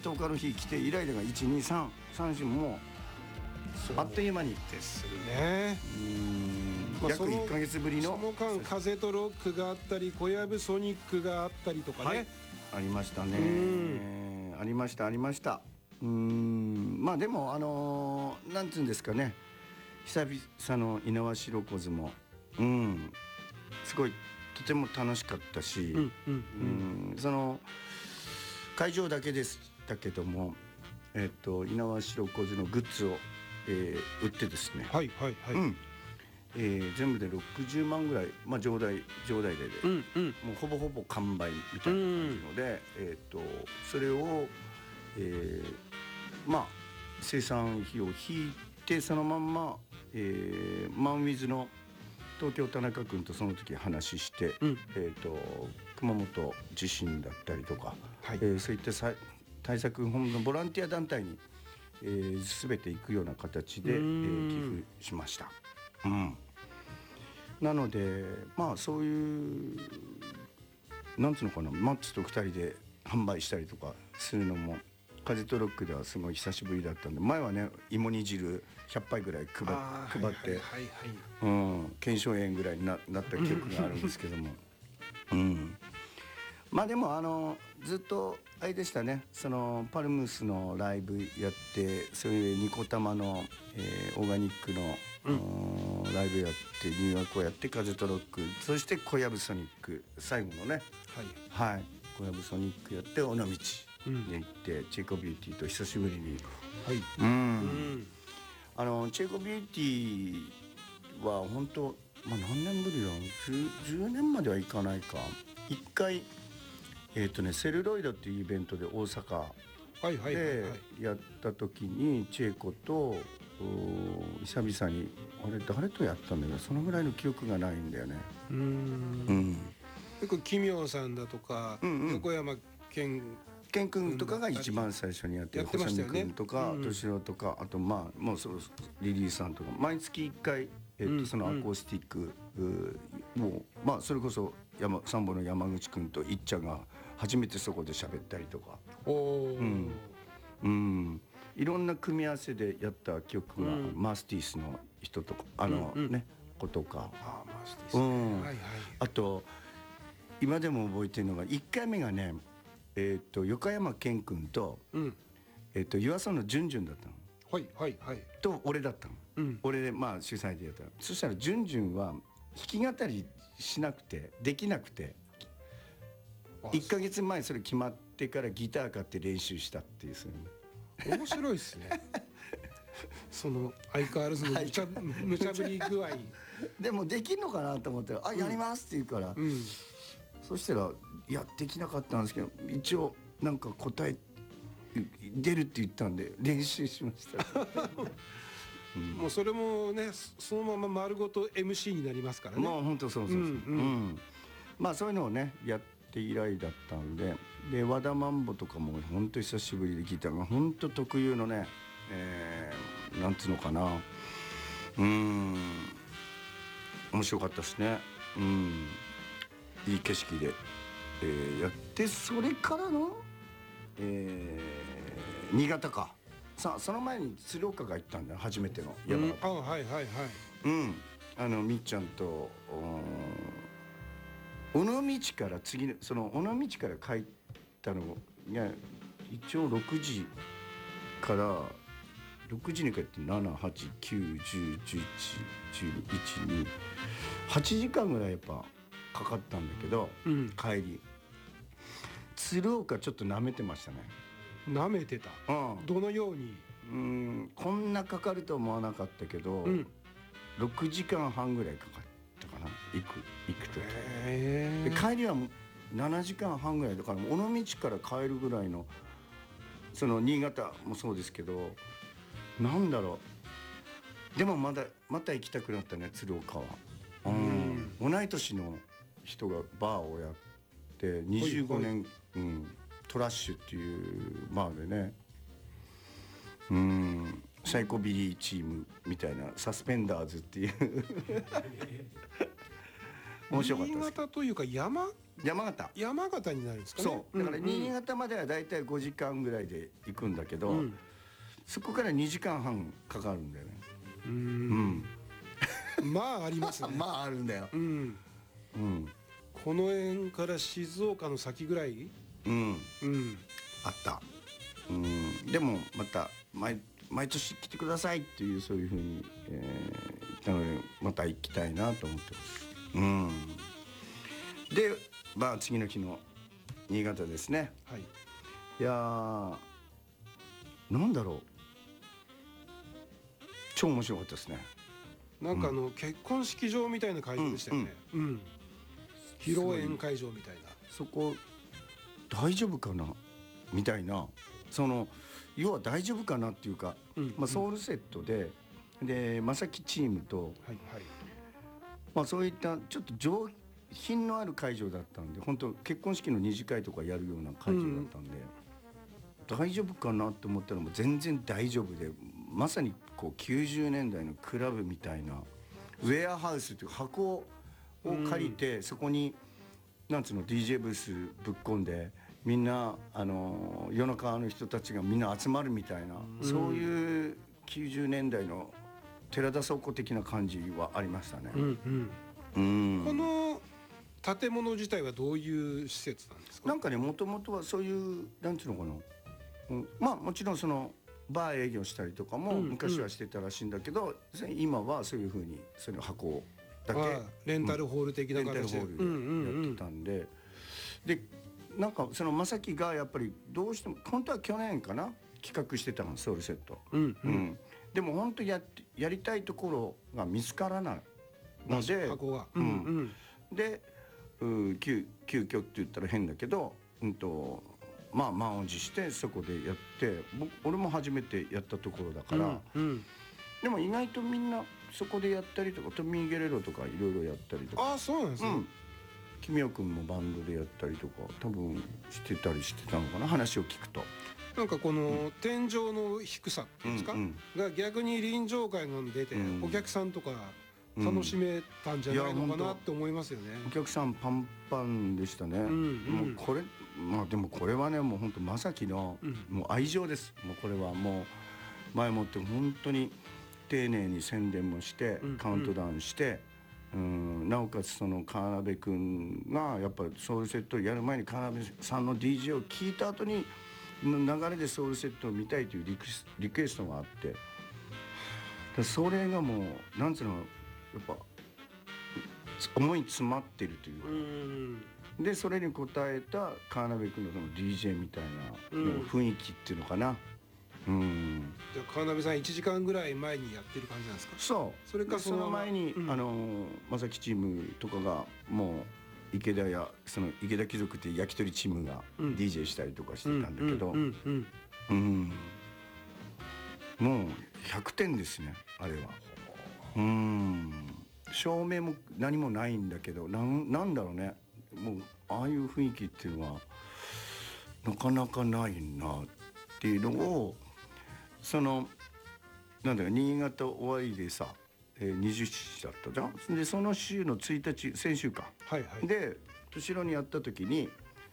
10日の日来て以来だが12334もうあっという間にですね。 約1ヶ月ぶりのその間風とロックがあったり小籔ソニックがあったりとかね、 はい、ありましたね。ありましたまあでもなんていうんですかね、久々の猪苗代湖ズもすごいとても楽しかったし、その会場だけでしたけども猪苗代湖ズのグッズを、売ってですね、全部で60万ぐらい、上代で、もうほぼほぼ完売みたいな感じので、それを、生産費を引いてそのまんま、マンウィズの東京田中君とその時話して、熊本地震だったりとか、そういった対策本部のボランティア団体に、全て行くような形で、寄付しました。なのでそういうなんつうのかな、マッツと2人で販売したりとかするのも風とロックではすごい久しぶりだったんで、前はね芋煮汁100杯ぐらい配って腱鞘炎ぐらいになった記憶があるんですけどもでもずっとあれでしたね、そのパルムスのライブやって、そういうニコタマの、オーガニックの、ライブやってニューヨークをやって風とロック、そして小籔ソニック最後のね、小籔ソニックやって尾道に行って、チェコビューティーと久しぶりに、チェコビューティーは本当何年ぶりだろう、10年まではいかないか、1回セルロイドっていうイベントで大阪でやった時にチェコと久々にあれ誰とやったんだけど、そのぐらいの記憶がないんだよね。 結構奇妙さんだとか、横山健君とかが一番最初にやってるましたよね。 君とか敏郎とか、あともうそろリリーさんとか毎月1回そのアコースティックもうそれこそサンボの山口君といっちゃんが初めてそこで喋ったりとか、いろんな組み合わせでやった曲が、マースティースの人とか子とか、あと今でも覚えてるのが1回目がね横山健君と湯浅のジュンジュンだったの。と俺だったの、俺で主催でやったの。そしたらジュンジュンは弾き語りしなくてできなくて、1ヶ月前それ決まってからギター買って練習したっていう。 面白いですねその相変わらずの無茶ぶり具合でもできんのかなと思って「やります」って言うから、そしたら「いやできなかったんですけど一応なんか答え出るって言ったんで練習しました」 もうそれもねそのまま丸ごと MC になりますからね。 本当そうそうそういうのをねやって以来だったんで、和田マンボとかも本当久しぶりで聞いたのが本当特有のね、なんつうのかな、面白かったですね。いい景色で、やって、それからの、新潟か。さあその前に鶴岡が行ったんだよ、初めての山形。みっちゃんと尾道からその尾道から帰ったのが一応6時から6時に帰って78910111218時間ぐらいやっぱかかったんだけど、帰り鶴岡ちょっと舐めてましたね。 舐めてた、どのように？ こんなかかると思わなかったけど、6時間半ぐらいかかったかな、行くとで帰りは7時間半ぐらいだから、尾道から帰るぐらいの、その新潟もそうですけど、なんだろう、でもまた行きたくなったね、鶴岡は。同い年の人がバーをやって25年、トラッシュっていうバーでね、サイコビリーチームみたいな、サスペンダーズっていう面白かったです。 新潟というか山山形。 山形になるんですかね。 そうだから新潟まではだいたい5時間ぐらいで行くんだけど、そこから2時間半かかるんだよね。 まあありますね。 まああるんだよ。 この辺から静岡の先ぐらい。 あった。でもまた毎年来てくださいっていうそういうふうに言ったのでまた行きたいなと思ってます。でまあ次の日の新潟ですね。いやーなんだろう、超面白かったですね。 なんか結婚式場みたいな会場でしたよね。披露宴会場みたいな。 そこ大丈夫かなみたいな、その要は大丈夫かなっていうか、ソウルセットで正木チームと、そういったちょっと上品のある会場だったんで、本当結婚式の二次会とかやるような会場だったんで、大丈夫かなって思ったらもう全然大丈夫で、まさにこう90年代のクラブみたいなウェアハウスという箱を借りて、そこになんつうの DJ ブースぶっ込んでみんな夜中の人たちがみんな集まるみたいな、そういう90年代の寺田倉庫的な感じはありましたね。 この建物自体はどういう施設なんですか？ なんかね、もともとはそういうなんていうのかな、まあもちろんそのバー営業したりとかも昔はしてたらしいんだけど、今はそういうふうにその箱だけレンタルホール的な形でレンタルホールでやってたんで、でなんかその正樹がやっぱりどうしても本当は去年かな企画してたの、ソウルセット。でも本当やりたいところが見つからないので、 箱がで急遽って言ったら変だけど、まあ満を持してそこでやって、俺も初めてやったところだから、でも意外とみんなそこでやったりとか、トミー・ゲレロとかいろいろやったりとか。 あ、そうなんですね。 キミヨ君もバンドでやったりとか多分してたりしてたのかな、話を聞くと。 なんかこの天井の低さっていうんですか、が逆に臨場感が出てお客さんとか楽しめたんじゃないのかなって思いますよね。 お客さんパンパンでしたね。もうこれでもこれはね、もう本当正樹のもう愛情です。もうこれはもう前もって本当に丁寧に宣伝もしてカウントダウンして、なおかつその川辺君がやっぱりソウルセットをやる前に川辺さんの DJ を聞いた後に流れでソウルセットを見たいというリクエストがあって、それがもうなんつうの、やっぱ思い詰まってるというか、でそれに応えた川辺君のその DJ みたいな雰囲気っていうのかな。 じゃあ川辺さん1時間ぐらい前にやってる感じなんですか？ そう。 それかその前に正樹チームとかがもう池田やその池田貴族っていう焼き鳥チームが DJ したりとかしてたんだけど、もう100点ですね、あれは。照明も何もないんだけど、なんだろうね、もうああいう雰囲気っていうのはなかなかないなっていうのを、そのなんだろう、新潟終わりでさ、20日だったじゃん。でその週の1日、先週か、で後ろにやった時に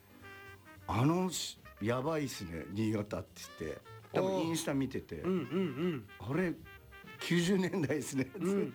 やばいっすね新潟って言って、多分インスタ見てて、あれ90年代っすねっつって、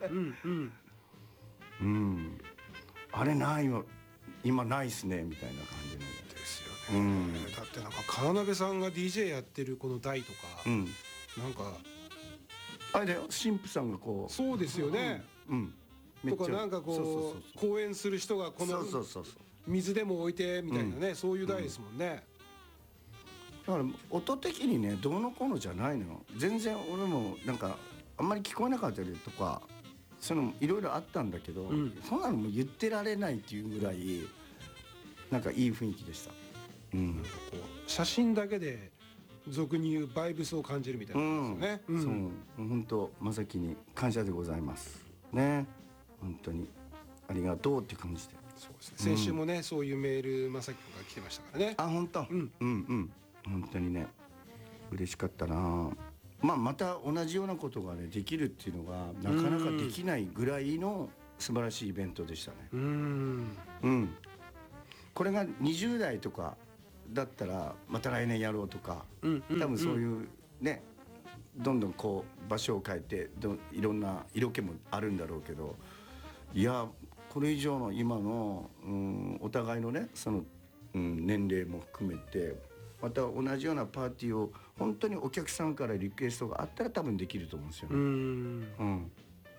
あれないわ今ないっすねみたいな感じのですよね。だってなんか川辺さんが DJ やってるこの台とか、なんかあれだよ、神父さんがこう、そうですよね。とかなんかこう講演する人がこの水でも置いてみたいなね、そういう台ですもんね。 だから音的にねどうのこうのじゃないのよ。全然俺もなんかあんまり聞こえなかったりとか、そのいろいろあったんだけど、そんなのも言ってられないっていうぐらいなんかいい雰囲気でした。 なんかこう写真だけで俗に言うバイブスを感じるみたいなんですよね。 そう、本当正樹に感謝でございますね。本当にありがとうって感じで。 そうですね。先週もね、そういうメール正樹君が来てましたからね。 あ、本当。本当にね嬉しかったな。また同じようなことがねできるっていうのがなかなかできないぐらいの素晴らしいイベントでしたね。 これが20代とかだったらまた来年やろうとか、多分そういうね、どんどんこう場所を変えていろんな色気もあるんだろうけど、いやこれ以上の今の、お互いのねその、年齢も含めてまた同じようなパーティーを本当にお客さんからリクエストがあったら多分できると思うんですよね。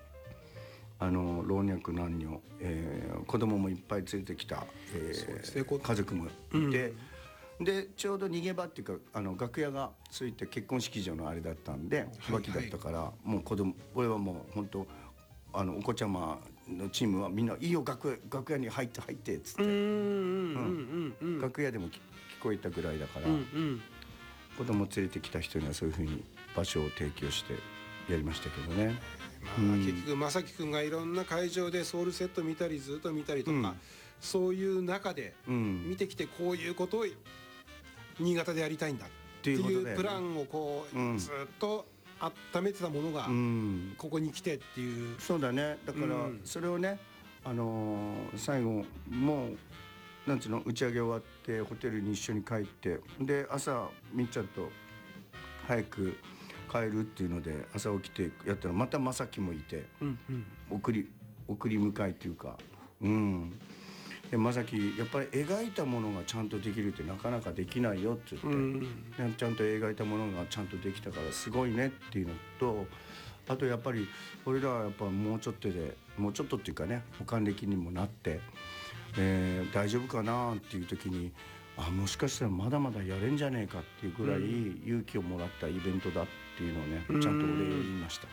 老若男女、子供もいっぱい連れてきた、家族もいて、でちょうど逃げ場っていうか楽屋がそういった結婚式場のあれだったんで脇だったから、もう俺はもう本当お子ちゃまのチームはみんな「いいよ楽屋に入って」っつって、楽屋でも聞こえたぐらいだから、子供連れてきた人にはそういうふうに場所を提供してやりましたけどね。 結局正樹君がいろんな会場でソウルセット見たりずっと見たりとか、そういう中で見てきてこういうことを新潟でやりたいんだっていうプランをこうずっと温めてたものがここに来てっていう。 そうだね。だからそれをね、最後もうなんつうの打ち上げ終わってホテルに一緒に帰って、で朝みっちゃんと早く帰るっていうので朝起きてやったらまた正樹もいて、送り迎えっていうか、で正樹やっぱり描いたものがちゃんとできるってなかなかできないよって言って、ちゃんと描いたものがちゃんとできたからすごいねっていうのと、あとやっぱり俺らはやっぱもうちょっとっていうかね、還暦にもなって、大丈夫かなっていう時にもしかしたらまだまだやれんじゃねえかっていうぐらい勇気をもらったイベントだっていうのをね、ちゃんとお礼を言いました。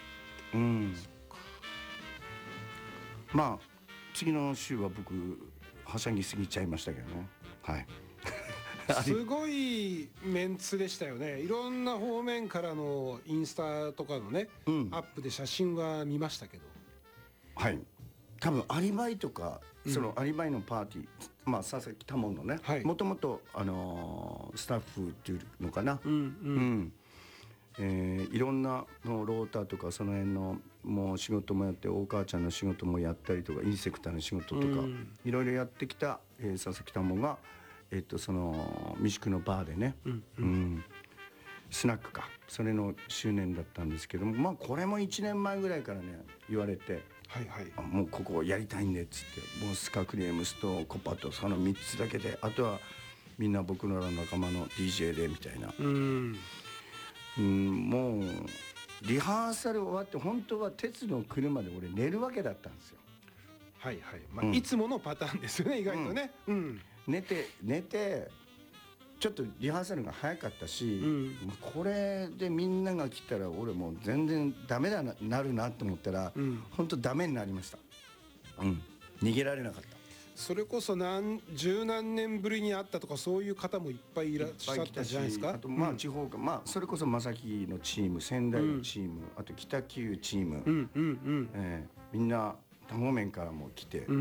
まあ次の週は僕はしゃぎすぎちゃいましたけどね。はいすごいメンツでしたよね。いろんな方面からのインスタとかのね、アップで写真は見ましたけど、 はい、多分アリバイとか、そのアリバイのパーティー、佐々木多門のね、もともとスタッフっていうのかな、いろんなのローターとかその辺のもう仕事もやって、大母ちゃんの仕事もやったりとか、インセクターの仕事とかいろいろやってきた、佐々木多門が、その三宿のバーでね、スナックか、それの周年だったんですけども、これも1年前ぐらいからね言われて、もうここやりたいんでっつって、もうスカクリエムスとコパとその3つだけで、あとはみんな僕らの仲間の DJ でみたいな。もうリハーサル終わって本当は鉄の車で俺寝るわけだったんですよ。 いつものパターンですよね、意外とね。 寝てちょっとリハーサルが早かったし、これでみんなが来たら俺もう全然ダメだなるなと思ったら、本当ダメになりました。逃げられなかった。 それこそ十何年ぶりに会ったとか、そういう方もいっぱいいらっしゃったじゃないですか。 あと地方か、それこそ正樹のチーム、仙台のチーム、あと北九チーム、みんな多方面からも来て、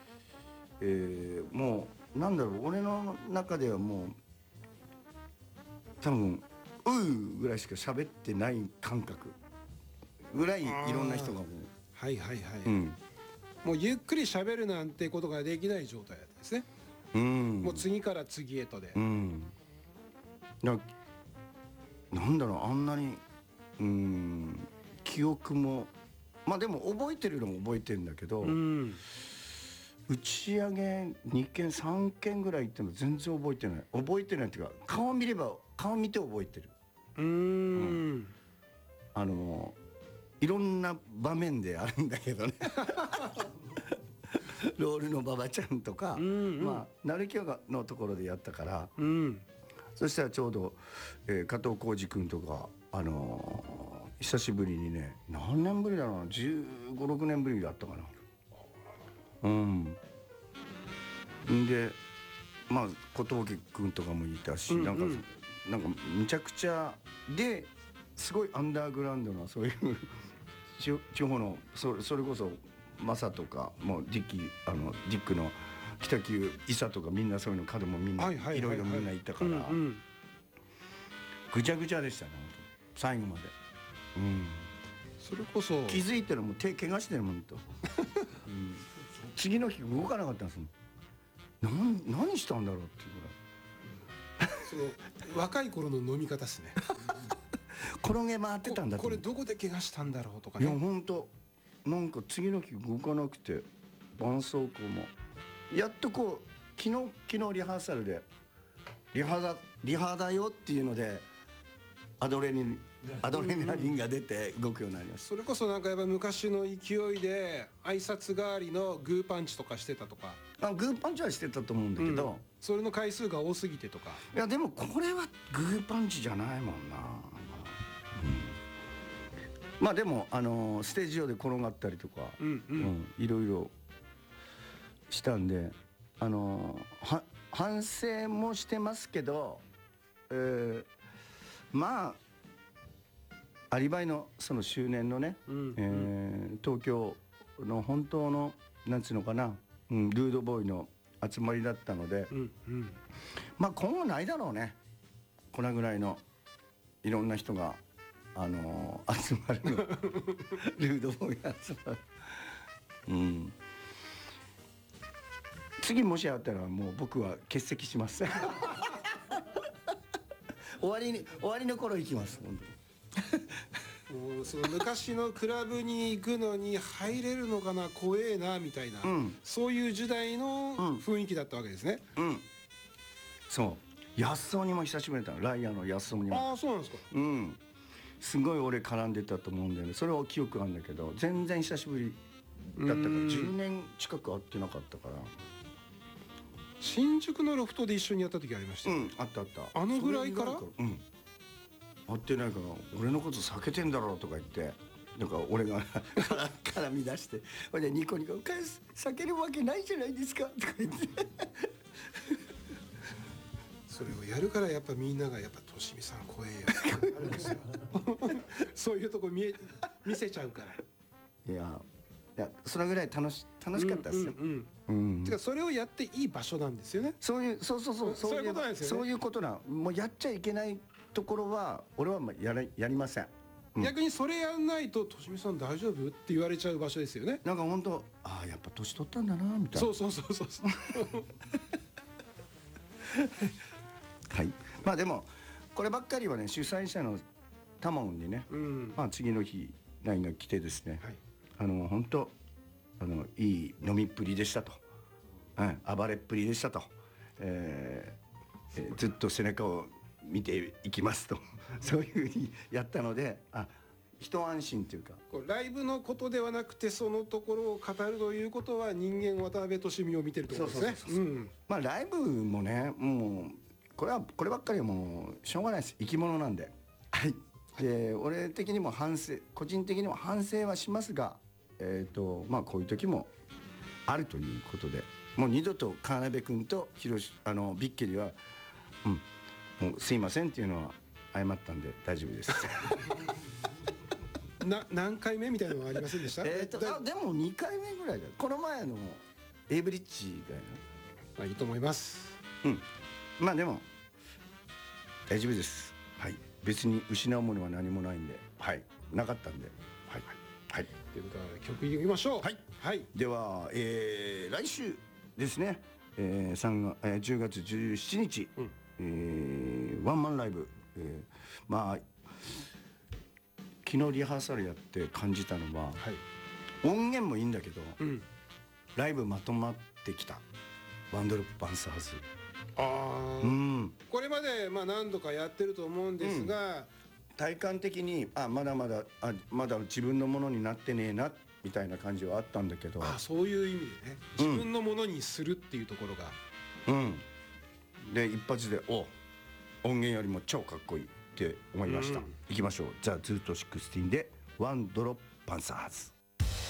もうなんだろう、俺の中ではもう多分ぐらいしか喋ってない感覚ぐらいいろんな人がもうもうゆっくり喋るなんてことができない状態だったんですね。もう次から次へとで、 なんだろう、あんなに記憶もでも覚えてるのも覚えてるんだけど、打ち上げ2件3件ぐらい行っても全然覚えてないっていうか、顔見て覚えてる。いろんな場面であるんだけどねロールの馬場ちゃんとか、成京のところでやったから、そしたらちょうど、加藤浩次君とか久しぶりにね、何年ぶりだろうな、15、16年ぶりだったかな。で小峠君とかもいたし、なんかむちゃくちゃですごいアンダーグラウンドなそういう地方のそれこそマサとかもうディックの北九伊佐とか、みんなそういうの角もみんないろいろみんないたから、ぐちゃぐちゃでしたね、最後まで。 それこそ気づいたらもう手怪我してるもんと次の日動かなかったんですもん。 何したんだろうっていうぐらいその若い頃の飲み方ですね転げ回ってたんだとこれどこで怪我したんだろうとかね。 いや本当なんか次の日動かなくて、絆創膏もやっとこう昨日リハーサルでリハだよっていうのでアドレナリンが出て動くようになりました。 それこそなんかやっぱ昔の勢いで挨拶代わりのグーパンチとかしてたとか。 グーパンチはしてたと思うんだけど、 それの回数が多すぎてとか。 いやでもこれはグーパンチじゃないもんな、まあでもステージ上で転がったりとか、いろいろしたんで反省もしてますけど、まあアリバイのその周年のね、東京の本当のなんつうのかな、ルードボーイの集まりだったので、まあ今後ないだろうね、これぐらいのいろんな人が集まるのルードボーイが集まる、次もしあったらもう僕は欠席します終わりの頃行きます本当にもうその昔のクラブに行くのに入れるのかな怖えなみたいな、そういう時代の雰囲気だったわけですね。 そう安尾にも久しぶりだったの、ライアーの安尾にも。 ああそうなんですか。 すごい俺絡んでたと思うんだよね。それは記憶あるんだけど全然久しぶりだったから10年近く会ってなかったから。 新宿のロフトで一緒にやった時ありました。 あったあった。 あのぐらいから会ってないから俺のこと避けてんだろうとか言ってなんか俺が絡み出してほいでニコニコ「避けるわけないじゃないですか」とか言ってそれをやるからやっぱみんながやっぱ「としみさん怖えよ」ってあるんですよそういうとこ見せちゃうから。 いやそれぐらい楽しかったですよ。 てかそれをやっていい場所なんですよね。 そういうことなんですよね。そういうことなもうやっちゃいけないところは俺はやりません。 逆にそれやんないと「としみさん大丈夫?」って言われちゃう場所ですよね。 なんか本当やっぱ年取ったんだなみたいな。 そうはいまあでもこればっかりはね主催者のタモンにね、まあ次の日 LINE が来てですね、本当いい飲みっぷりでしたと、暴れっぷりでしたと、ずっと背中を見ていきますとそういうふうにやったので一安心というか、 ライブのことではなくてそのところを語るということは人間渡辺俊美を見てるところですね。 まあライブもねもうこればっかりはもうしょうがないです、生き物なんで。はいで俺的にも個人的にも反省はしますが、まあこういう時もあるということで、もう二度と川辺君とビッケリはもうすいませんっていうのは謝ったんで大丈夫です何回目みたいなのはありませんでした？ でも2回目ぐらいだよ。この前のエイブリッジぐらいの。 まあいいと思います。 まあでも大丈夫です。はい別に失うものは何もないんで、なかったんで、 ということは曲いきましょう。 では、来週ですね、10月17日、ワンマンライブ、まあ昨日リハーサルやって感じたのは、音源もいいんだけど、ライブまとまってきたワンドロップパンサーズ。これまで何度かやってると思うんですが、 体感的にまだまだ自分のものになってねえなみたいな感じはあったんだけど、 そういう意味でね、自分のものにするっていうところが、 で一発で音源よりも超かっこいいって思いました。いきましょう。じゃあズート16でワンドロップパンサーズ。